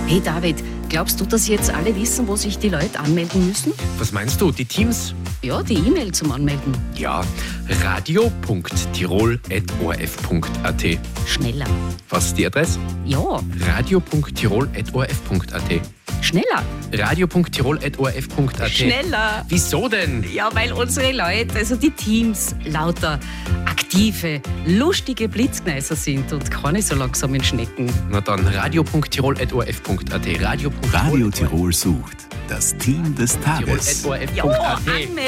Hey David, glaubst du, dass jetzt alle wissen, wo sich die Leute anmelden müssen? Was meinst du, die Teams? Ja, die E-Mail zum Anmelden. Ja, radio.tirol.orf.at. Schneller. Was ist die Adresse? Ja, radio.tirol.orf.at. schneller. radio.tirol.orf.at. Schneller. Wieso denn? Ja, weil unsere Leute, also die Teams, lauter aktive, lustige Blitzgneißer sind und keine so langsamen Schnecken. Na dann radio.tirol.orf.at. Radio Tirol sucht das Team des Tages. radio.orf.at. Ja, anmelden.